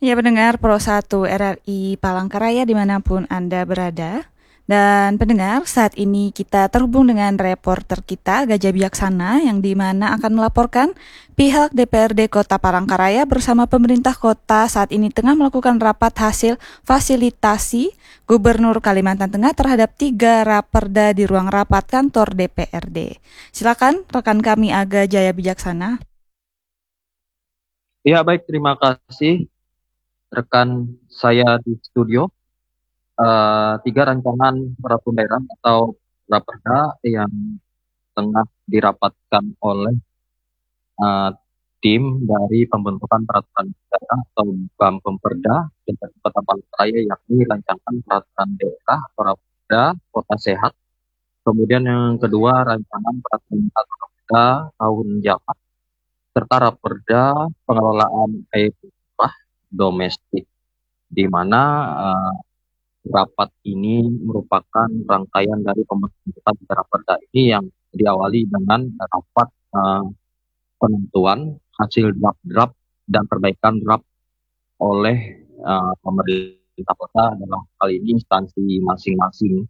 Ya pendengar Pro 1 RRI Palangkaraya dimanapun Anda berada. Dan pendengar, saat ini kita terhubung dengan reporter kita Gajah Bijaksana yang dimana akan melaporkan pihak DPRD Kota Palangkaraya bersama pemerintah kota saat ini tengah melakukan rapat hasil fasilitasi Gubernur Kalimantan Tengah terhadap 3 raperda di ruang rapat kantor DPRD. Silakan rekan kami Aga Jaya Bijaksana. Ya, baik, terima kasih rekan saya di studio. Tiga rancangan peraturan daerah atau raperda yang tengah dirapatkan oleh eh, tim dari pembentukan peraturan daerah atau BAM Pemperda dengan Kota Palangkaraya, yakni rancangan peraturan daerah atau raperda Kota Sehat. Kemudian yang kedua rancangan peraturan daerah tahun jamak serta raperda pengelolaan air limbah domestik, di mana eh, rapat ini merupakan rangkaian dari pembentukan raperda ini yang diawali dengan rapat penentuan hasil draft-draft dan perbaikan draft oleh pemerintah kota dalam hal ini instansi masing-masing.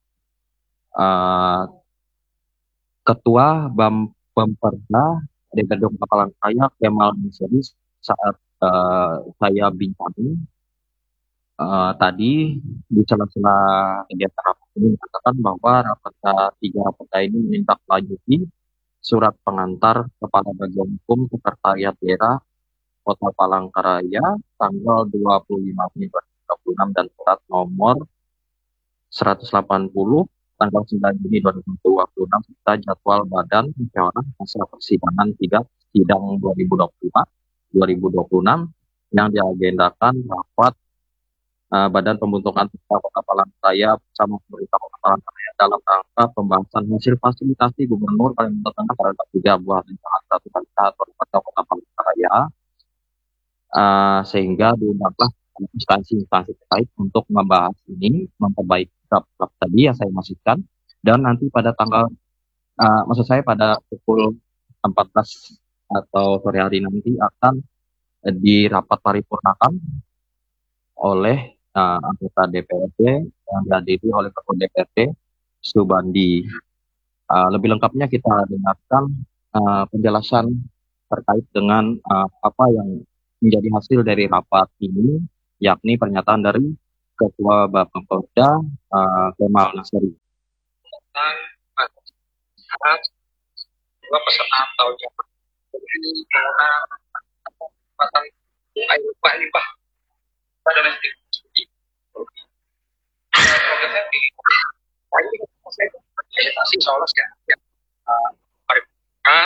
Eh, Ketua BAM Pemperda DPRD Kota Palangkaraya Kemal Mansuri saat saya bincang tadi di sela-sela kegiatan rapat ini mengatakan bahwa tiga raperda ini menindaklanjuti surat pengantar Kepala Bagian Hukum Sekretariat Daerah Kota Palangkaraya tanggal 25 Mei 2026 dan surat nomor 180 tanggal 9 Juni 2026 serta jadwal Badan Musyawarah Hasil Persidangan 3 Sidang 2025-2026 yang diagendakan rapat Badan Pembentukan Kota Palangkaraya bersama pemerintah Kota Palangkaraya dalam rangka pembahasan hasil fasilitasi Gubernur Kalimantan Tengah terhadap 3 buah rancangan peraturan daerah Kota Palangkaraya, sehingga diundanglah instansi-instansi terkait untuk membahas ini, memperbaiki draft tadi yang saya masukkan, dan nanti pada tanggal, maksud saya pada pukul 14 atau sore hari nanti akan dirapat paripurnakan oleh anggota DPRD yang dihadiri oleh Ketua DPRD Subandi. Lebih lengkapnya kita dengarkan penjelasan terkait dengan apa yang menjadi hasil dari rapat ini, yakni pernyataan dari Ketua Bapemda Kemal Nasri. Tentang syarat dua pesanan tahun jamak dari penggunaan tempatan air limbah domestik. Programnya di saya presentasi soal sekarang pariwisata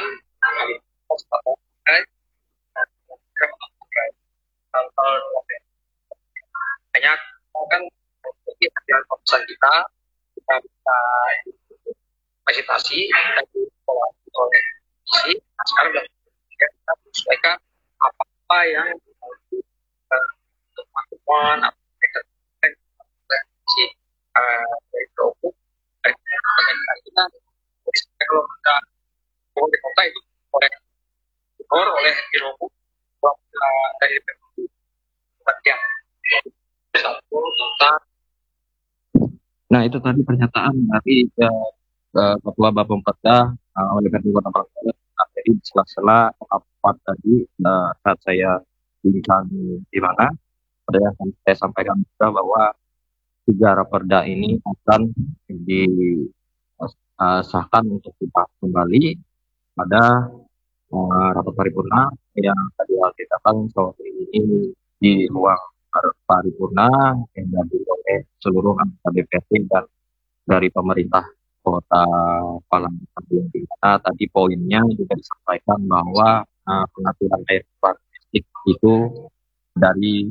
banyak kan hasil pesan kita bisa presentasi dan dievaluasi oleh isi. Sekarang kita menyesuaikan apa yang teman-teman dari produk kalau kita di kota itu oleh Biro dari bagian satu tentang. Nah, itu tadi pernyataan dari Ketua Bapemda oleh Kota Palangkaraya. Jadi di sela-sela rapat tadi saat saya bincang di mana pada yang saya sampaikan juga bahwa 3 raperda ini akan disahkan untuk dibahas kembali pada rapat paripurna yang tadi kita kan sore ini di ruang paripurna yang dihadiri oleh seluruh anggota DPRD dan dari pemerintah Kota Palangkaraya, di mana tadi poinnya juga disampaikan bahwa pengaturan air domestik itu dari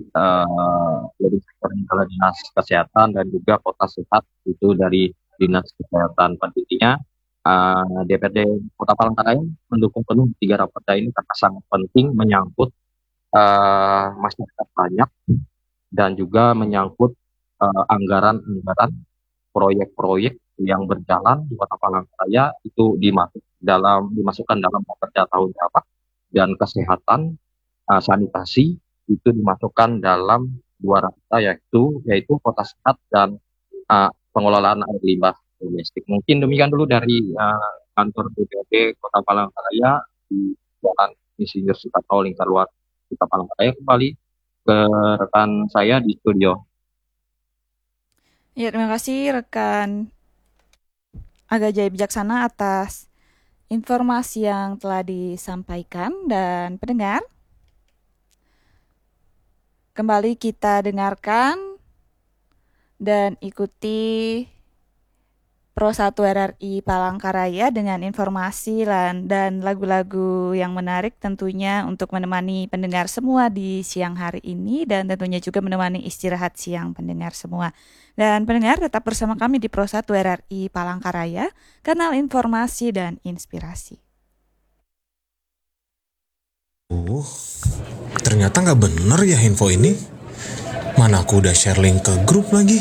Dinas Kesehatan dan juga Kota Sehat itu dari Dinas Kesehatan. Pentingnya DPRD Kota Palangkaraya mendukung penuh 3 raperda ini karena sangat penting menyangkut masyarakat banyak dan juga menyangkut anggaran-anggaran proyek-proyek yang berjalan di Kota Palangkaraya itu dimasukkan dalam raperda tahun jamak dan kesehatan, sanitasi itu dimasukkan dalam dua rangka, yaitu kota sehat dan pengelolaan air limbah domestik. Mungkin demikian dulu dari kantor DPRD Kota Palangkaraya di Jalan Insinyur Soekarno Lingkar Kota Palangkaraya. Kembali ke rekan saya di studio. Ya, terima kasih rekan Aga Jaya Bijaksana atas informasi yang telah disampaikan. Dan pendengar, kembali kita dengarkan dan ikuti Pro 1 RRI Palangkaraya dengan informasi dan lagu-lagu yang menarik tentunya untuk menemani pendengar semua di siang hari ini, dan tentunya juga menemani istirahat siang pendengar semua. Dan pendengar tetap bersama kami di Pro 1 RRI Palangkaraya, kanal informasi dan inspirasi. Ternyata nggak bener ya info ini. Mana aku udah share link ke grup lagi.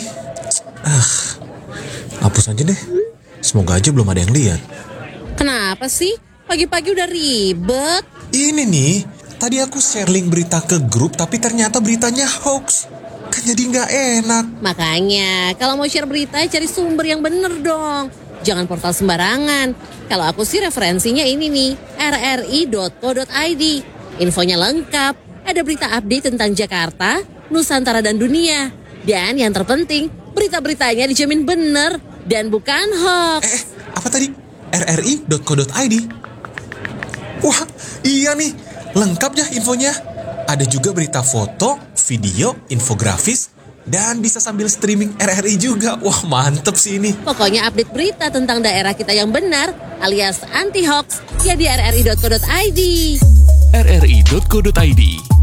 Hapus aja deh. Semoga aja belum ada yang lihat. Kenapa sih? Pagi-pagi udah ribet. Ini nih, tadi aku share link berita ke grup tapi ternyata beritanya hoax. Kan jadi nggak enak. Makanya, kalau mau share berita cari sumber yang bener dong. Jangan portal sembarangan. Kalau aku sih referensinya ini nih, rri.co.id. Infonya lengkap. Ada berita update tentang Jakarta, Nusantara dan dunia. Dan yang terpenting, berita-beritanya dijamin bener dan bukan hoax. Apa tadi? rri.co.id? Wah, iya nih. Lengkap ya infonya. Ada juga berita foto, video, infografis, dan bisa sambil streaming RRI juga. Wah, mantep sih ini. Pokoknya update berita tentang daerah kita yang benar alias anti hoax ya di rri.co.id. rri.co.id